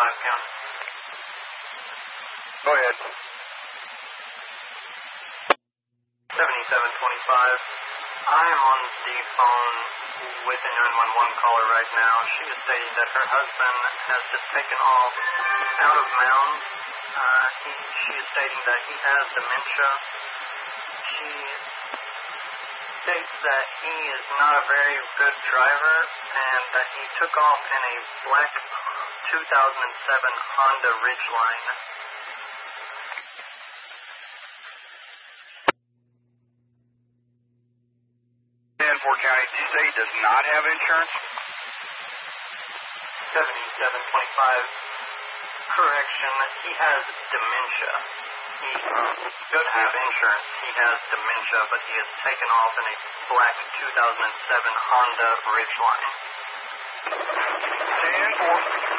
County. Go ahead. 7725. I am on the phone with a 911 caller right now. She is stating that her husband has just taken off out of Mound. She is stating that he has dementia. She states that he is not a very good driver and that he took off in a black 2007 Honda Ridgeline. Fort County, did you say he does not have insurance? 7725. Correction, he has dementia. He should have insurance. He has dementia, but he has taken off in a black 2007 Honda Ridgeline. 10-4.